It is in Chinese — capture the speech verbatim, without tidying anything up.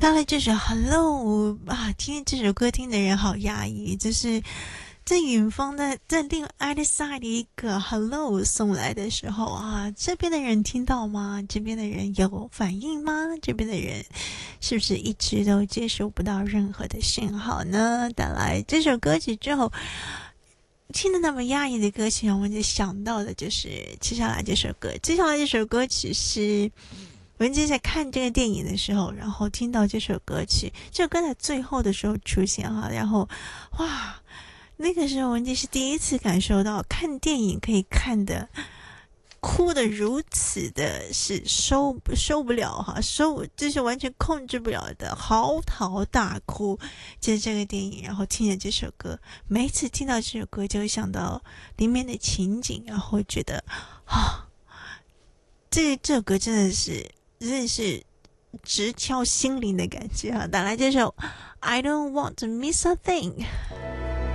刚才这首 Hello 啊，听这首歌听的人好压抑，就是在远方的在另 other side 的一个 Hello 送来的时候啊，这边的人听到吗？这边的人有反应吗？这边的人是不是一直都接收不到任何的讯号呢？带来这首歌曲之后，听的那么压抑的歌曲，我们就想到的就是接下来这首歌。接下来这首歌曲是文姬在看这个电影的时候，然后听到这首歌曲，这首歌在最后的时候出现哈，然后哇，那个时候文姬是第一次感受到看电影可以看的哭的如此的是收收不了哈，收就是完全控制不了的嚎啕大哭。就是这个电影，然后听着这首歌，每一次听到这首歌就会想到里面的情景，然后觉得啊，这这首歌真的是真的是直敲心灵的感觉哈。打来这首 I don't want to miss a thing。